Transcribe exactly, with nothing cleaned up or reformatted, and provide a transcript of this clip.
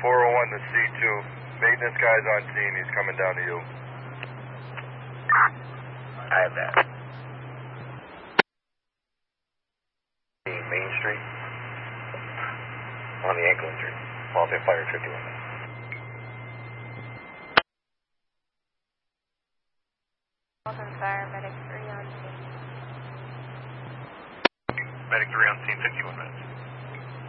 four oh one to C two. Maintenance guy's on scene. He's coming down to you. I have that. Main Street. On the ankle injury. Volunteer fire fifty-one minutes. Walton Fire, Medic three on scene. Medic three on scene, fifty-one minutes.